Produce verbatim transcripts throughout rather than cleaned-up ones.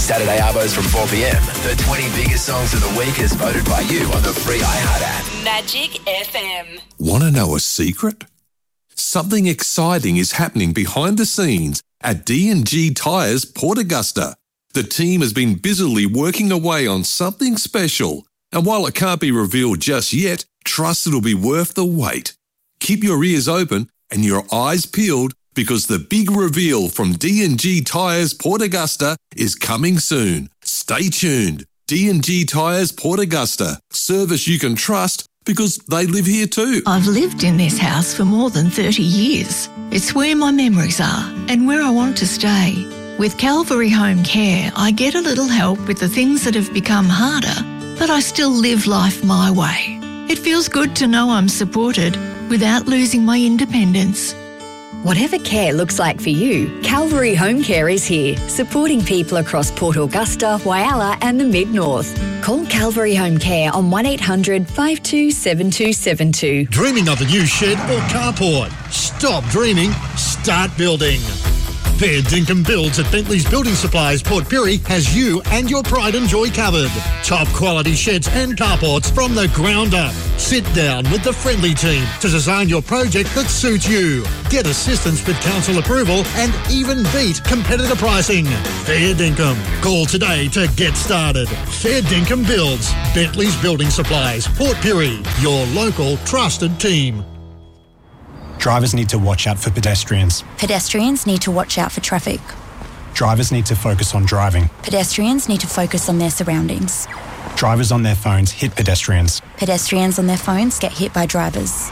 Saturday Arbos from four p.m. The twenty biggest songs of the week as voted by you on the free iHeart app. Magic F M. Want to know a secret? Something exciting is happening behind the scenes at D and G Tyres Port Augusta. The team has been busily working away on something special, and while it can't be revealed just yet, trust it'll be worth the wait. Keep your ears open and your eyes peeled because the big reveal from D and G Tyres Port Augusta is coming soon. Stay tuned. D and G Tyres Port Augusta. Service you can trust because they live here too. I've lived in this house for more than thirty years. It's where my memories are and where I want to stay. With Calvary Home Care, I get a little help with the things that have become harder, but I still live life my way. It feels good to know I'm supported without losing my independence. Whatever care looks like for you, Calvary Home Care is here, supporting people across Port Augusta, Whyalla and the Mid-North. Call Calvary Home Care on one eight hundred five two seven two seven two. Dreaming of a new shed or carport? Stop dreaming, start building. Fair Dinkum Builds at Bentley's Building Supplies, Port Pirie has you and your pride and joy covered. Top quality sheds and carports from the ground up. Sit down with the friendly team to design your project that suits you. Get assistance with council approval and even beat competitor pricing. Fair Dinkum. Call today to get started. Fair Dinkum Builds, Bentley's Building Supplies, Port Pirie, your local trusted team. Drivers need to watch out for pedestrians. Pedestrians need to watch out for traffic. Drivers need to focus on driving. Pedestrians need to focus on their surroundings. Drivers on their phones hit pedestrians. Pedestrians on their phones get hit by drivers.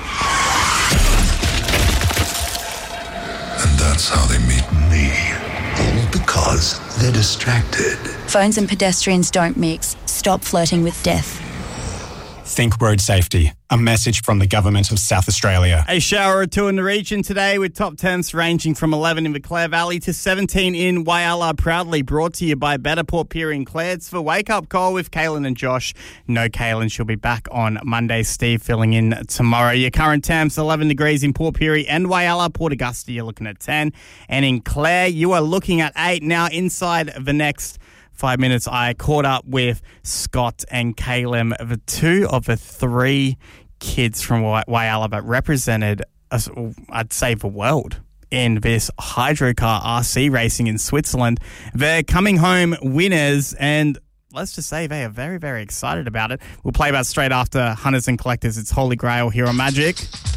And that's how they meet me. All because they're distracted. Phones and pedestrians don't mix. Stop flirting with death. Think road safety. A message from the Government of South Australia. A shower or two in the region today with top temps ranging from eleven in the Clare Valley to seventeen in Whyalla. Proudly brought to you by Better Port Pirie and Clare. It's for Wake Up Call with Kaylin and Josh. No Kaylin, she'll be back on Monday. Steve filling in tomorrow. Your current temps, eleven degrees in Port Pirie and Whyalla. Port Augusta, you're looking at ten. And in Clare, you are looking at eight. Now inside the next Five minutes, I caught up with Scott and Caleb, the two of the three kids from Whyalla that represented, us, I'd say, the world in this hydrocar R C racing in Switzerland. They're coming home winners, and let's just say they are very, very excited about it. We'll play that straight after Hunters and Collectors. It's Holy Grail here on Magic.